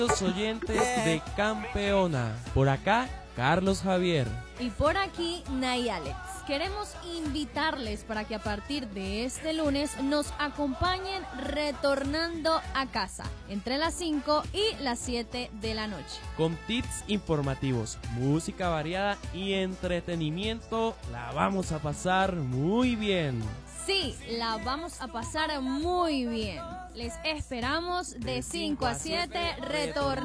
Los oyentes de Campeona. Por acá, Carlos Javier. Y por aquí, Nay Alex. Queremos invitarles para que a partir de este lunes nos acompañen retornando a casa entre las 5 y las 7 de la noche. Con tips informativos, música variada y entretenimiento, la vamos a pasar muy bien. Sí, la vamos a pasar muy bien. Les esperamos de 5 a 7, retornando.